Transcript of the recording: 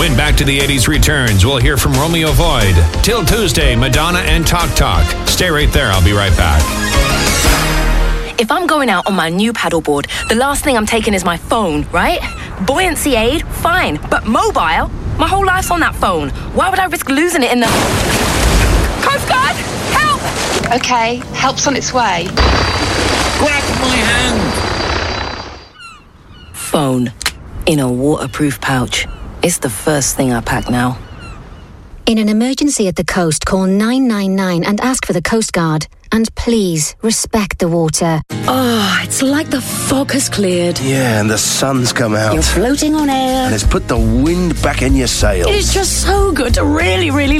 When Back to the 80s returns, we'll hear from Romeo Void. Till Tuesday, Madonna and Talk Talk. Stay right there. I'll be right back. If I'm going out on my new paddleboard, the last thing I'm taking is my phone, right? Buoyancy aid, fine. But mobile? My whole life's on that phone. Why would I risk losing it in the... Coast Guard! Help! Okay, help's on its way. Grab my hand! Phone. In a waterproof pouch. It's the first thing I pack now. In an emergency at the coast, call 999 and ask for the Coast Guard. And please, respect the water. Oh, it's like the fog has cleared. Yeah, and the sun's come out. You're floating on air. And it's put the wind back in your sails. It's just so good to really